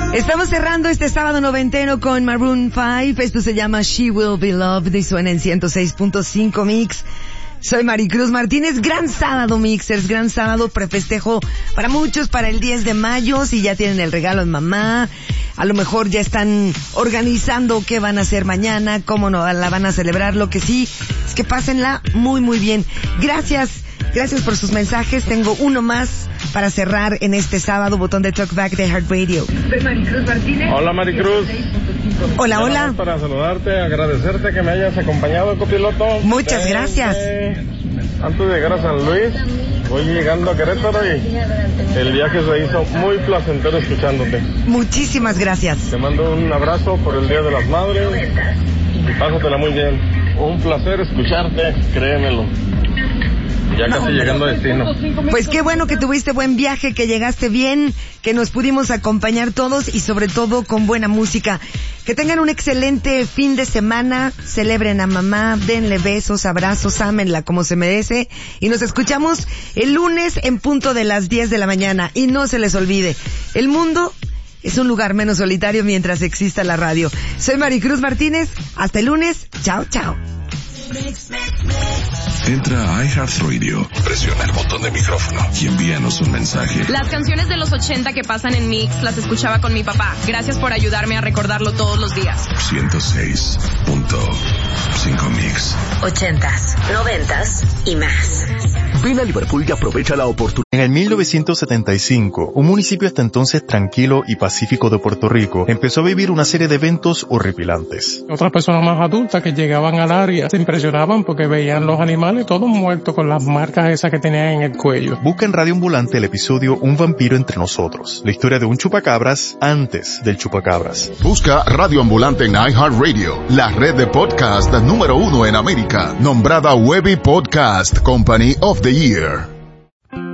Estamos cerrando este sábado noventero con Maroon 5. Esto se llama She Will Be Loved y suena en 106.5 Mix. Soy Maricruz Martínez. Gran sábado, Mixers. Gran sábado, prefestejo para muchos para el 10 de mayo. Si ya tienen el regalo en mamá, a lo mejor ya están organizando qué van a hacer mañana, cómo no la van a celebrar. Lo que sí es que pásenla muy, muy bien. Gracias por sus mensajes. Tengo uno más para cerrar en este sábado. Botón de Talkback de Heart Radio. Soy Maricruz Martínez. Hola, Maricruz. Hola, hola. Para saludarte, agradecerte que me hayas acompañado, copiloto. Muchas gracias. Antes de llegar a San Luis, voy llegando a Querétaro y el viaje se hizo muy placentero escuchándote. Muchísimas gracias. Te mando un abrazo por el Día de las Madres y pásatela muy bien. Un placer escucharte, créemelo. Ya casi llegando a destino. Pues qué bueno que tuviste buen viaje, que llegaste bien, que nos pudimos acompañar todos y sobre todo con buena música. Que tengan un excelente fin de semana, celebren a mamá, denle besos, abrazos, ámenla como se merece y nos escuchamos el lunes en punto de las 10 de la mañana. Y no se les olvide, el mundo es un lugar menos solitario mientras exista la radio. Soy Maricruz Martínez, hasta el lunes, chao, chao. Entra a iHeartRadio, presiona el botón de micrófono y envíanos un mensaje. Las canciones de los 80 que pasan en Mix las escuchaba con mi papá. Gracias por ayudarme a recordarlo todos los días. 106.5 Mix. 80s, 90s y más. Ven a Liverpool y aprovecha la oportunidad. En el 1975, un municipio hasta entonces tranquilo y pacífico de Puerto Rico empezó a vivir una serie de eventos horripilantes. Otras personas más adultas que llegaban al área se impresionaban porque veían los animales todos muertos con las marcas esas que tenían en el cuello. Busca en Radio Ambulante el episodio Un vampiro entre nosotros, la historia de un chupacabras antes del chupacabras. Busca Radio Ambulante en iHeartRadio, la red de podcast número 1 en América, nombrada Webby Podcast Company of the Year.